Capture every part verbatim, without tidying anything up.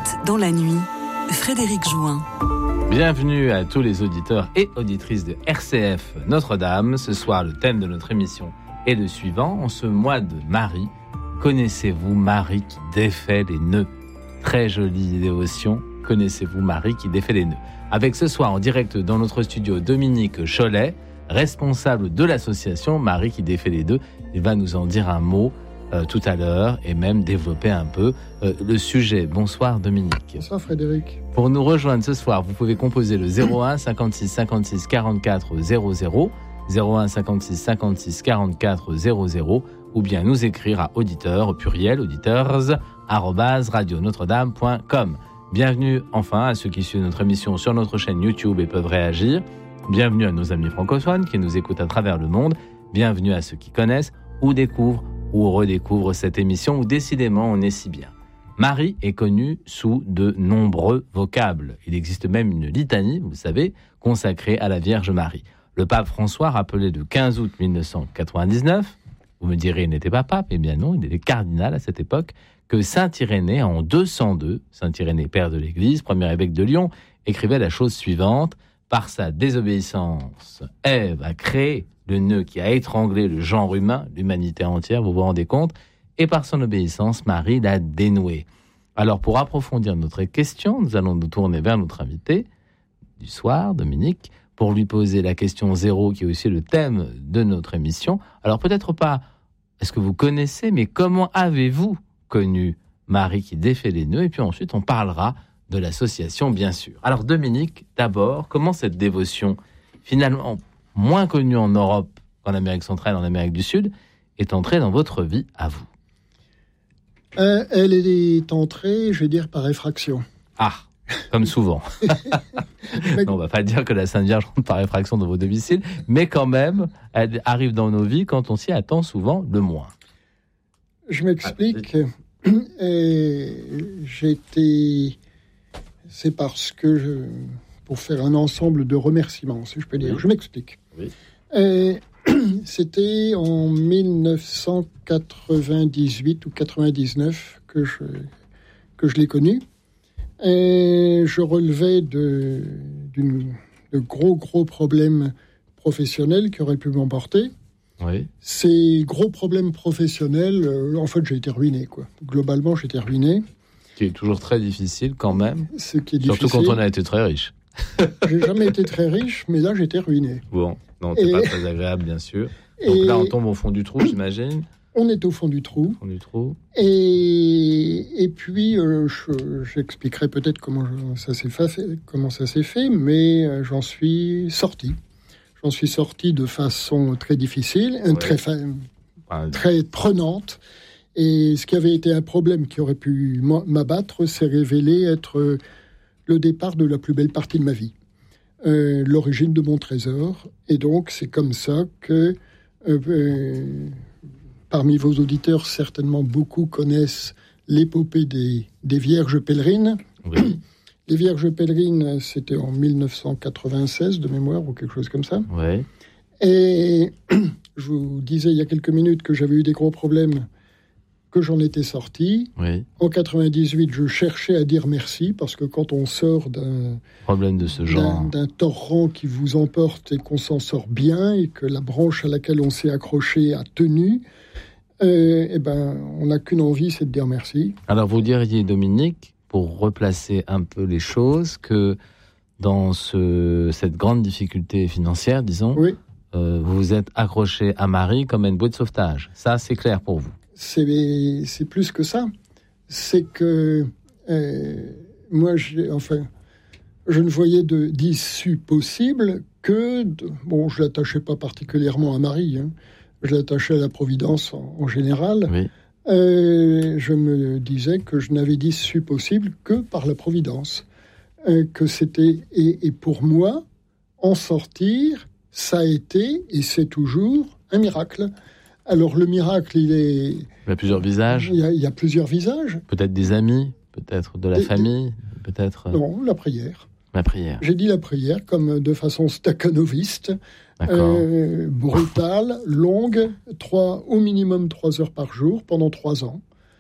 écoute dans la nuit, Frédéric Jouin. Bienvenue à tous les auditeurs et auditrices de R C F Notre-Dame. Ce soir, le thème de notre émission est le suivant. En ce mois de Marie, connaissez-vous Marie qui défait les nœuds? Très jolie dévotion. Connaissez-vous Marie qui défait les nœuds? Avec ce soir en direct dans notre studio Dominique Cholet, responsable de l'association Marie qui défait les nœuds. Il va nous en dire un mot euh, tout à l'heure et même développer un peu euh, le sujet. Bonsoir Dominique. Bonsoir Frédéric. Pour nous rejoindre ce soir, vous pouvez composer le zéro un cinquante-six cinquante-six quarante-quatre zéro zéro, zéro un cinquante-six cinquante-six quarante-quatre zéro zéro, ou bien nous écrire à auditeurs, au pluriel, auditeurs, arobase radio notre dame point com. Bienvenue enfin à ceux qui suivent notre émission sur notre chaîne YouTube et peuvent réagir. Bienvenue à nos amis francophones qui nous écoutent à travers le monde. Bienvenue à ceux qui connaissent ou découvrent ou redécouvrent cette émission où décidément on est si bien. Marie est connue sous de nombreux vocables. Il existe même une litanie, vous le savez, consacrée à la Vierge Marie. Le pape François rappelait le quinze août mille neuf cent quatre-vingt-dix-neuf, vous me direz il n'était pas pape, eh bien non, il était cardinal à cette époque, que saint Irénée en deux cent deux, saint Irénée père de l'Église, premier évêque de Lyon, écrivait la chose suivante: par sa désobéissance, Ève a créé le nœud qui a étranglé le genre humain, l'humanité entière, vous vous rendez compte, et par son obéissance, Marie l'a dénoué. Alors, pour approfondir notre question, nous allons nous tourner vers notre invité du soir, Dominique, pour lui poser la question zéro, qui est aussi le thème de notre émission. Alors, peut-être pas, est-ce que vous connaissez, mais comment avez-vous connu Marie qui défait les nœuds? Et puis ensuite, on parlera de l'association, bien sûr. Alors, Dominique, d'abord, comment cette dévotion, finalement moins connue en Europe qu'en Amérique centrale et en Amérique du Sud, est entrée dans votre vie, à vous? euh, Elle est entrée, je vais dire, par effraction. Ah, comme souvent. mais... non, on ne va pas dire que la Sainte Vierge rentre par effraction dans vos domiciles, mais quand même, elle arrive dans nos vies quand on s'y attend souvent le moins. Je m'explique. Ah, et j'étais... C'est parce que, je... pour faire un ensemble de remerciements, si je peux dire. Oui. Je m'explique. Oui. Et... C'était en mille neuf cent quatre-vingt-dix-huit ou quatre-vingt-dix-neuf que je, que je l'ai connu. Et je relevais de, d'une, de gros, gros problèmes professionnels qui auraient pu m'emporter. Oui. Ces gros problèmes professionnels, euh, en fait, j'ai été ruiné, quoi. Globalement, j'ai été ruiné. Ce qui est toujours très difficile quand même. Ce qui est Surtout difficile. quand on a été très riche. J'ai jamais été très riche, mais là, j'étais ruiné. Bon. Non, c'est et... pas très agréable, bien sûr. Donc et... là, on tombe au fond du trou, j'imagine. On est au fond du trou. Au fond du trou. Et, et puis, euh, je, j'expliquerai peut-être comment ça s'est fait, comment ça s'est fait, mais euh, j'en suis sorti. J'en suis sorti de façon très difficile, ouais. très, fa... ouais. très prenante. Et ce qui avait été un problème qui aurait pu m'abattre s'est révélé être le départ de la plus belle partie de ma vie. Euh, l'origine de mon trésor. Et donc, c'est comme ça que, euh, euh, parmi vos auditeurs, certainement beaucoup connaissent l'épopée des, des Vierges pèlerines. Oui. Les Vierges pèlerines, c'était en mille neuf cent quatre-vingt-seize, de mémoire, ou quelque chose comme ça. Oui. Et je vous disais il y a quelques minutes que j'avais eu des gros problèmes, que j'en étais sorti. Oui. En quatre-vingt-dix-huit, je cherchais à dire merci, parce que quand on sort d'un problème de ce genre, d'un, d'un torrent qui vous emporte et qu'on s'en sort bien, et que la branche à laquelle on s'est accroché a tenu, euh, eh ben, on n'a qu'une envie, c'est de dire merci. Alors vous diriez, Dominique, pour replacer un peu les choses, que dans ce, cette grande difficulté financière, disons, oui. euh, vous vous êtes accroché à Marie comme à une bouée de sauvetage. Ça, c'est clair pour vous? C'est, c'est plus que ça. C'est que euh, moi, j'ai, enfin, je ne voyais de, d'issue possible que... De, bon, je ne l'attachais pas particulièrement à Marie. Hein, je l'attachais à la Providence en, en général. Oui. Euh, je me disais que je n'avais d'issue possible que par la Providence. Euh, que c'était... Et, et pour moi, en sortir, ça a été, et c'est toujours, un miracle. Alors, le miracle, il est... Il y a plusieurs visages. Il y a, il y a plusieurs visages. Peut-être des amis, peut-être de la des, famille, peut-être... Non, la prière. La prière. J'ai dit la prière comme de façon stakhanoviste, euh, brutale, longue, trois, au minimum trois heures par jour, pendant trois ans.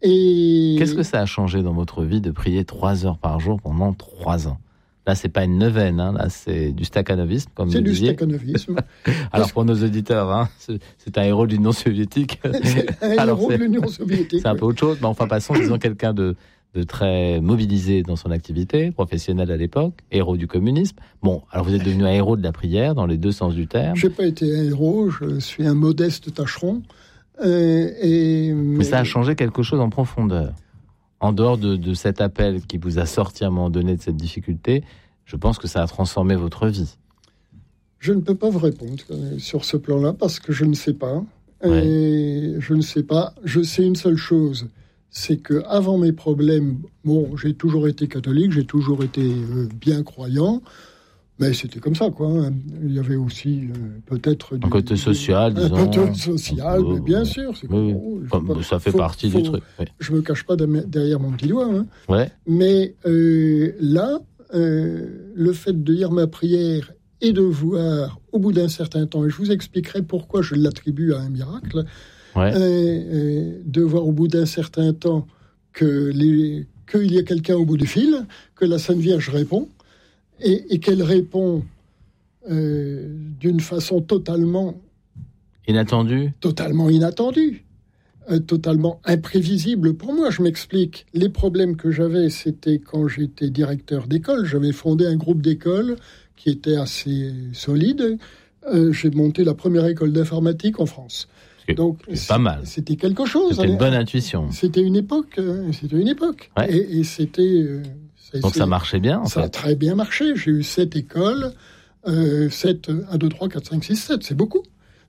Et... Qu'est-ce que ça a changé dans votre vie de prier trois heures par jour pendant trois ans ? Là, c'est pas une neuvaine, hein, là, c'est du stakhanovisme, comme vous C'est du disiez. stakhanovisme. Alors, pour nos auditeurs, hein, c'est, c'est un héros de l'Union soviétique. C'est un Alors, héros c'est, de l'Union soviétique. C'est un oui. peu autre chose, mais enfin, passons, disons, quelqu'un de, de très mobilisé dans son activité, professionnel à l'époque, héros du communisme. Bon, alors vous êtes devenu un héros de la prière, dans les deux sens du terme. Je n'ai pas été un héros, je suis un modeste tâcheron. Euh, et, mais... mais ça a changé quelque chose en profondeur. En dehors de, de cet appel qui vous a sorti à un moment donné de cette difficulté, je pense que ça a transformé votre vie. Je ne peux pas vous répondre sur ce plan-là parce que je ne sais pas. Ouais. Et je ne sais pas. Je sais une seule chose, c'est que avant mes problèmes, bon, j'ai toujours été catholique, j'ai toujours été euh, bien croyant, mais c'était comme ça, quoi. Il y avait aussi euh, peut-être un côté social, un disons. Un côté social, mais bien sûr. C'est oui, bon, enfin, pas, ça fait faut, partie faut, du truc. Oui. Je me cache pas derrière mon petit doigt. Hein. Ouais. Mais euh, là, euh, le fait de lire ma prière et de voir au bout d'un certain temps, et je vous expliquerai pourquoi je l'attribue à un miracle, ouais. euh, euh, de voir au bout d'un certain temps que les, qu'il y a quelqu'un au bout du fil, que la Sainte Vierge répond, et, et qu'elle répond euh, d'une façon totalement... Inattendue. Totalement inattendue. Euh, totalement imprévisible pour moi. Je m'explique. Les problèmes que j'avais, c'était quand j'étais directeur d'école. J'avais fondé un groupe d'école qui était assez solide. Euh, j'ai monté la première école d'informatique en France. C'est Donc, c'est pas mal. C'était quelque chose. C'était une bonne intuition. C'était une époque. C'était une époque. Ouais. Et, et c'était... Euh, ça, Donc ça marchait bien, en ça fait. a très bien marché. J'ai eu sept écoles. Euh, sept, un, deux, trois, quatre, cinq, six, sept. C'est beaucoup.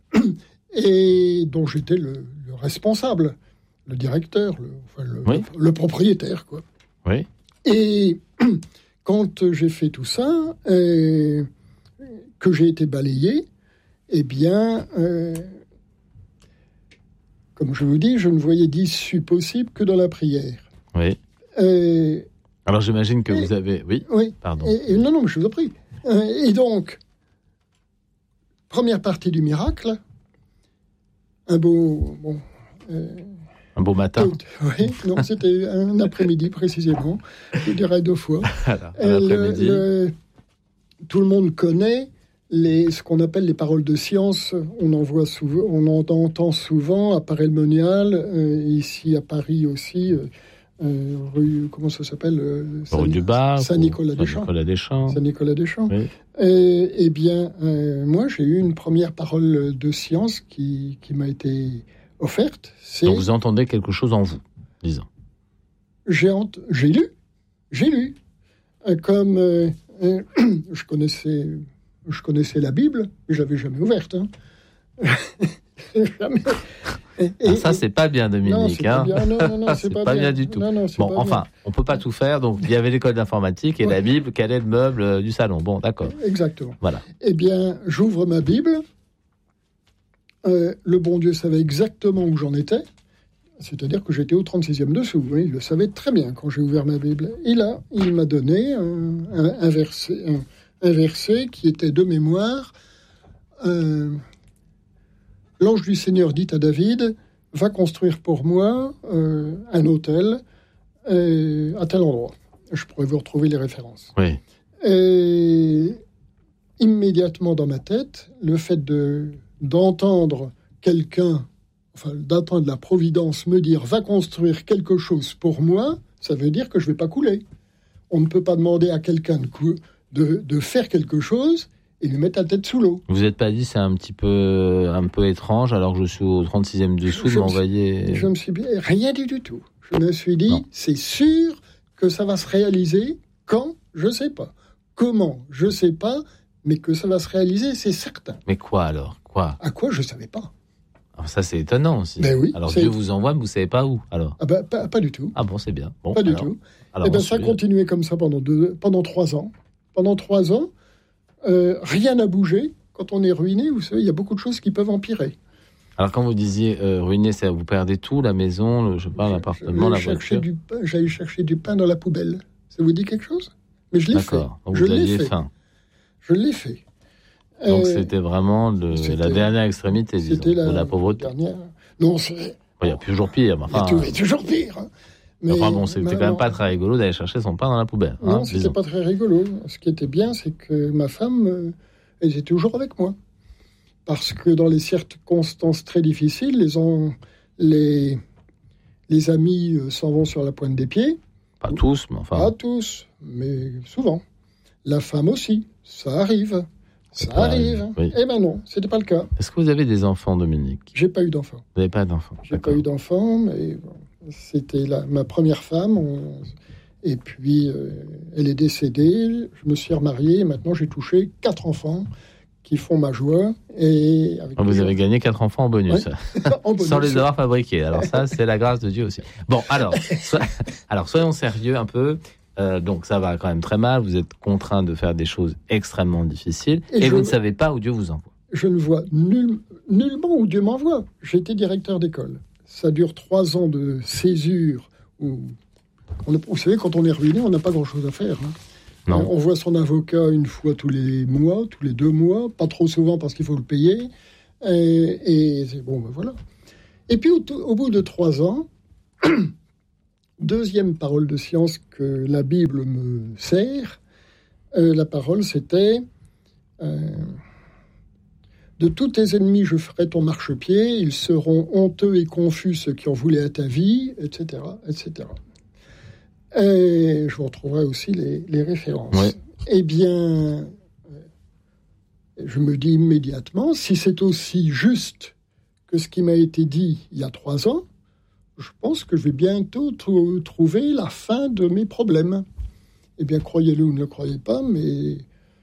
Et dont j'étais le, le responsable, le directeur, le, enfin le, oui. le, le propriétaire, quoi. Oui. Et quand j'ai fait tout ça, euh, que j'ai été balayé, eh bien, euh, comme je vous dis, je ne voyais d'issue possible que dans la prière. Oui. Euh, Alors j'imagine que et, vous avez... Oui, oui. Pardon. Et, et, non, non, mais je vous en prie. Euh, et donc, première partie du miracle, un beau... Bon, euh, un beau matin. Oui, non, c'était un après-midi précisément, je dirais deux fois. Voilà, un après-midi. Le, le, tout le monde connaît les, ce qu'on appelle les paroles de science. On en voit souvent, on en entend souvent à Paray-le-Monial, euh, ici à Paris aussi, euh, euh, rue, comment ça s'appelle euh, Saint, rue du Bac, Saint-Nicolas-des-Champs. Saint-Nicolas-des-Champs. Saint-Nicolas-des-Champs. Oui. Euh, eh bien, euh, moi, j'ai eu une première parole de science qui, qui m'a été offerte. C'est... Donc vous entendez quelque chose en vous, disons. J'ai, ent... j'ai lu, j'ai lu. Euh, comme euh, euh, je connaissais, je connaissais la Bible, mais je l'avais jamais ouverte. Hein. jamais. Et, et, ah, ça, c'est pas bien, Dominique. Non, c'est hein. pas bien. Non, non, non, c'est, c'est pas, pas bien. bien du tout. Non, non, c'est bon, pas enfin, bien. on peut pas tout faire. Donc, il y avait l'école d'informatique et ouais. La Bible, quel est le meuble euh, du salon. Bon, d'accord. Exactement. Voilà. Eh bien, j'ouvre ma Bible. Euh, le bon Dieu savait exactement où j'en étais. C'est-à-dire que j'étais au trente-sixième dessous. Oui, il le savait très bien quand j'ai ouvert ma Bible. Et là, il m'a donné un, un, un, verset, un, un verset qui était de mémoire. Euh, L'ange du Seigneur dit à David, va construire pour moi euh, un autel euh, à tel endroit. Je pourrais vous retrouver les références. Oui. Et immédiatement dans ma tête, le fait de, d'entendre quelqu'un, enfin d'entendre la Providence me dire, va construire quelque chose pour moi, ça veut dire que je ne vais pas couler. On ne peut pas demander à quelqu'un de, cou- de, de faire quelque chose et lui mettre la tête sous l'eau. Vous n'êtes pas dit c'est un petit peu, un peu étrange alors que je suis au trente-sixième dessous je, de m'envoyer... Je me suis dit, rien du tout. Je me suis dit, non. C'est sûr que ça va se réaliser quand, je ne sais pas. Comment, je ne sais pas, mais que ça va se réaliser, c'est certain. Mais quoi alors quoi À quoi, je ne savais pas. Alors ça, c'est étonnant aussi. Ben oui, alors c'est... Dieu vous envoie, mais vous ne savez pas où alors ah ben, pas, pas du tout. Ah bon, c'est bien. Bon, pas alors, du tout. Alors, Et ben, ça a continué comme ça pendant, deux, pendant trois ans. Pendant trois ans, Euh, rien n'a bougé. Quand on est ruiné, vous savez, il y a beaucoup de choses qui peuvent empirer. Alors, quand vous disiez euh, ruiné, c'est vous perdez tout, la maison, le, je sais pas, l'appartement, la voiture. Du pain, j'allais chercher du pain dans la poubelle. Ça vous dit quelque chose ? Mais je l'ai D'accord. fait. Donc je vous l'ai aviez fait. faim. Je l'ai fait. Donc euh, c'était vraiment le, c'était, la dernière extrémité, disons, c'était la, de la pauvreté. Dernière... Non, c'est... Il y a toujours pire. Enfin, il y a tout, toujours pire. Hein. Mais, enfin bon, c'était quand même pas très rigolo d'aller chercher son pain dans la poubelle. Non, hein, c'était disons. pas très rigolo. Ce qui était bien, c'est que ma femme, euh, elle était toujours avec moi. Parce que dans les circonstances très difficiles, les, en, les, les amis euh, s'en vont sur la pointe des pieds. Pas tous, mais enfin... Pas tous, mais souvent. La femme aussi, ça arrive. Ça pas, arrive. Oui. Eh ben non, c'était pas le cas. Est-ce que vous avez des enfants, Dominique ? J'ai pas eu d'enfants. Vous n'avez pas d'enfants. J'ai D'accord. pas eu d'enfants, mais bon, c'était la, ma première femme. On, et puis, euh, elle est décédée. Je me suis remarié. Et maintenant, j'ai touché quatre enfants qui font ma joie. Et avec Vous avez gagné quatre enfants en bonus. Ouais. en bonus. Sans les avoir fabriqués. Alors ça, c'est la grâce de Dieu aussi. Bon, alors, so... alors soyons sérieux un peu. Euh, donc ça va quand même très mal. Vous êtes contraint de faire des choses extrêmement difficiles. Et, et je... vous ne savez pas où Dieu vous envoie. Je ne vois nul... nullement où Dieu m'envoie. J'étais directeur d'école. Ça dure trois ans de césure. Où... On a... Vous savez, quand on est ruiné, on n'a pas grand-chose à faire. Hein. Non. On voit son avocat une fois tous les mois, tous les deux mois, pas trop souvent parce qu'il faut le payer. Et, et c'est bon, ben voilà. Et puis, au, au bout de trois ans, deuxième parole de science que la Bible me sert, euh, la parole c'était euh, « De tous tes ennemis, je ferai ton marchepied, ils seront honteux et confus ceux qui en voulaient à ta vie, et cetera, et cetera » Et je vous retrouverai aussi les, les références. Ouais. Eh bien, je me dis immédiatement, si c'est aussi juste que ce qui m'a été dit il y a trois ans, je pense que je vais bientôt t- trouver la fin de mes problèmes. Eh bien, croyez-le ou ne le croyez pas, mais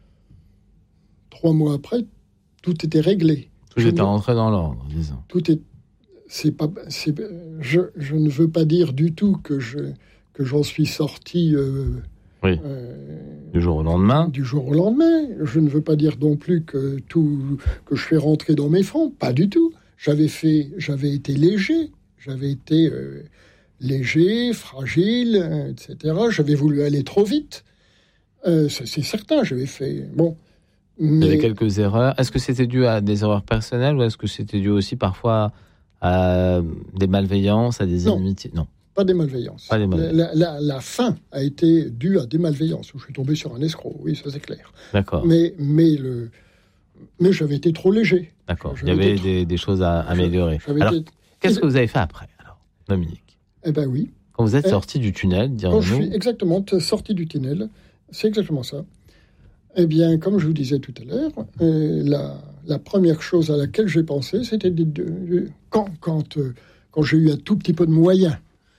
trois mois après, tout était réglé. Tout je était ne... rentré dans l'ordre, disons. Tout est... C'est pas... C'est... Je... je ne veux pas dire du tout que je... que j'en suis sorti euh, oui. euh, du jour au lendemain. Du jour au lendemain. Je ne veux pas dire non plus que tout que je fais rentrer dans mes fonds. Pas du tout. J'avais fait, j'avais été léger. J'avais été euh, léger, fragile, euh, et cetera. J'avais voulu aller trop vite. Euh, c'est, c'est certain. J'avais fait bon. Mais... Il y avait quelques erreurs. Est-ce que c'était dû à des erreurs personnelles ou est-ce que c'était dû aussi parfois à des malveillances, à des non. inimitiés ? Non. Pas des malveillances. Pas des malveillances. La, la, la fin a été due à des malveillances, où je suis tombé sur un escroc, oui, ça c'est clair. D'accord. Mais, mais, le, mais j'avais été trop léger. D'accord, j'avais il y avait trop... des, des choses à améliorer. J'avais alors, été... qu'est-ce que vous avez fait après, alors, Dominique ? Eh bien oui. Quand vous êtes eh, sorti du tunnel, dirons-nous... Quand je suis exactement sorti du tunnel, c'est exactement ça. Eh bien, comme je vous disais tout à l'heure, euh, la, la première chose à laquelle j'ai pensé, c'était de, de, de, quand, quand, euh, quand j'ai eu un tout petit peu de moyens,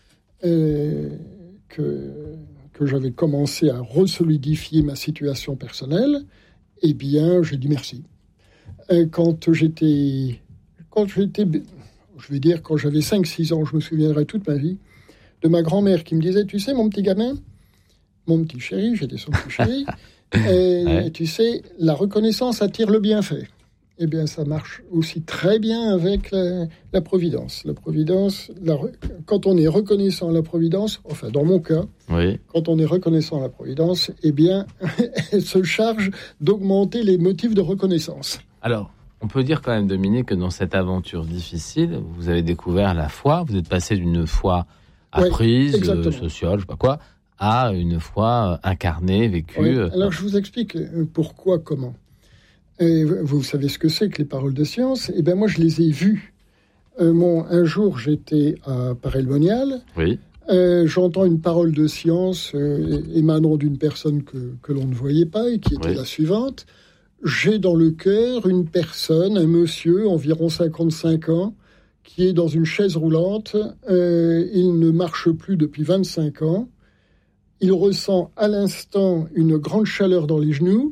Euh, que, que j'avais commencé à resolidifier ma situation personnelle, eh bien, j'ai dit merci. Euh, quand j'étais, quand j'étais, je vais dire, quand j'avais cinq six ans, je me souviendrai toute ma vie, de ma grand-mère qui me disait, tu sais, mon petit gamin, mon petit chéri, j'étais son petit chéri, et, ouais. Tu sais, la reconnaissance attire le bienfait. Eh bien, ça marche aussi très bien avec la, la Providence. La Providence, la, quand on est reconnaissant à la Providence, enfin, dans mon cas, oui. Quand on est reconnaissant à la Providence, eh bien, elle se charge d'augmenter les motifs de reconnaissance. Alors, on peut dire quand même, Dominique, que dans cette aventure difficile, vous avez découvert la foi. Vous êtes passé d'une foi apprise, ouais, euh, sociale, je sais pas quoi, à une foi incarnée, vécue. Oui. Alors, je vous explique pourquoi, comment. Et vous savez ce que c'est que les paroles de science ? Eh bien, moi, je les ai vues. Euh, mon, un jour, j'étais à Paray-le-Monial. Oui. Euh, j'entends une parole de science euh, émanant d'une personne que, que l'on ne voyait pas et qui était oui. la suivante. J'ai dans le cœur une personne, un monsieur, environ cinquante-cinq ans, qui est dans une chaise roulante. Euh, il ne marche plus depuis vingt-cinq ans. Il ressent à l'instant une grande chaleur dans les genoux.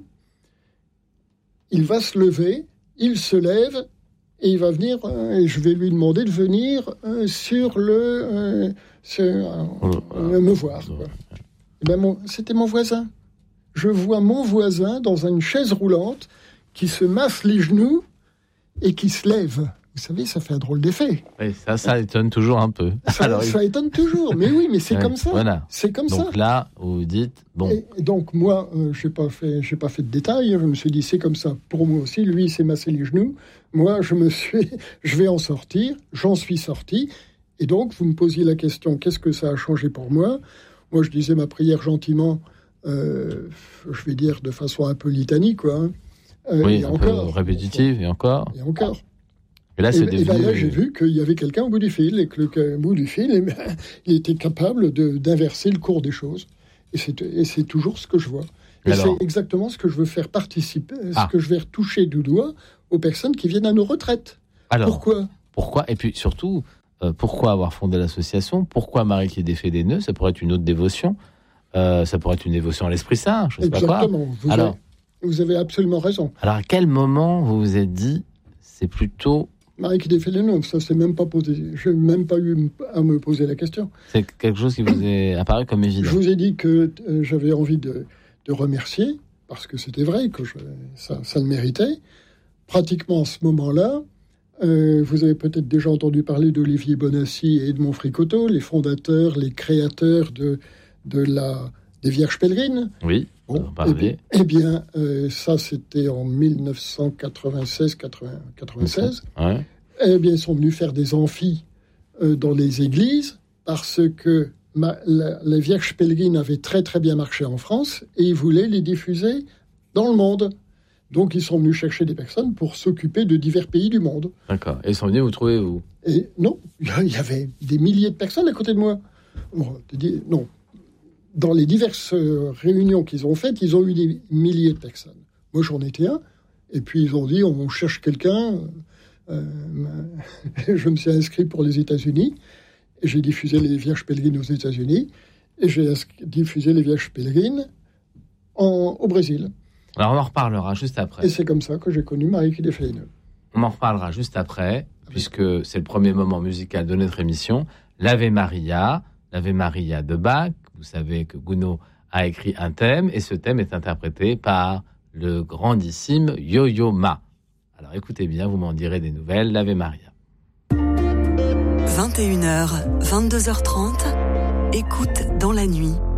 Il va se lever, il se lève et il va venir, euh, et je vais lui demander de venir euh, sur le... Euh, sur, euh, euh, me voir. Quoi. Et ben mon, c'était mon voisin. Je vois mon voisin dans une chaise roulante qui se masse les genoux et qui se lève. Vous savez, ça fait un drôle d'effet. Oui, ça, ça étonne toujours un peu. Ça, Alors, ça il... étonne toujours, mais oui, mais c'est ouais, comme ça. Voilà. C'est comme donc ça. Donc là, vous dites, bon... Et, et donc moi, euh, je n'ai pas fait, j'ai pas fait de détails, je me suis dit, c'est comme ça pour moi aussi, lui, il s'est massé les genoux, moi, je me suis, je vais en sortir, j'en suis sorti, Et donc, vous me posiez la question, qu'est-ce que ça a changé pour moi ? Moi, je disais ma prière gentiment, euh, je vais dire de façon un peu litanie, quoi. Hein. Euh, oui, et un encore, peu répétitive, et encore. Et encore. Et là, c'est et, devenu... et ben là, j'ai vu qu'il y avait quelqu'un au bout du fil, et que le au bout du fil, eh ben, il était capable de, d'inverser le cours des choses. Et c'est, et c'est toujours ce que je vois. Et alors... c'est exactement ce que je veux faire participer, ah. ce que je vais retoucher du doigt aux personnes qui viennent à nos retraites. Alors, pourquoi Pourquoi Et puis surtout, euh, pourquoi avoir fondé l'association ? Pourquoi Marie qui défait des nœuds ? Ça pourrait être une autre dévotion. Euh, ça pourrait être une dévotion à l'Esprit Saint, je ne sais pas quoi. Exactement. Vous, alors, avez, vous avez absolument raison. Alors, à quel moment vous vous êtes dit, c'est plutôt... Marie qui défait les nœuds, ça c'est même pas posé. Je n'ai même pas eu à me poser la question. C'est quelque chose qui vous est apparu comme évident. Je vous ai dit que euh, j'avais envie de, de remercier, parce que c'était vrai, que je, ça, ça le méritait. Pratiquement à ce moment-là, euh, vous avez peut-être déjà entendu parler d'Olivier Bonassi et Edmond Fricoteau, les fondateurs, les créateurs de, de la, des Vierges Pèlerines. Oui, bon, eh bien, eh bien euh, ça c'était en dix-neuf cent quatre-vingt-seize quatre-vingt-seize. Ouais. Eh bien, ils sont venus faire des amphis euh, dans les églises, parce que ma, la, les Vierges Pèlerines avaient très très bien marché en France, et ils voulaient les diffuser dans le monde. Donc, ils sont venus chercher des personnes pour s'occuper de divers pays du monde. D'accord. Et ils sont venus vous trouver, vous ? Et non, il y avait des milliers de personnes à côté de moi. Bon, non. Dans les diverses réunions qu'ils ont faites, ils ont eu des milliers de personnes. Moi, j'en étais un. Et puis, ils ont dit, on cherche quelqu'un. Euh, je me suis inscrit pour les États-Unis. Et j'ai diffusé les Vierges Pèlerines aux États-Unis. Et j'ai diffusé les Vierges Pèlerines en, au Brésil. Alors, on en reparlera juste après. Et c'est comme ça que j'ai connu Marie qui défait les nœuds. On en reparlera juste après, puisque c'est le premier moment musical de notre émission. L'Ave Maria, l'Ave Maria de Bach. Vous savez que Gounod a écrit un thème, et ce thème est interprété par le grandissime Yo-Yo Ma. Alors, écoutez bien, vous m'en direz des nouvelles. L'Ave Maria. vingt et une heures, vingt-deux heures trente, écoute dans la nuit.